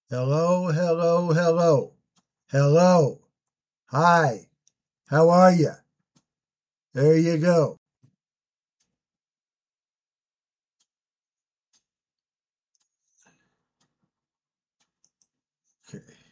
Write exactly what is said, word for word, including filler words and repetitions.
Hello, hello, hello. Hello. Hi. How are you? There you go. Okay.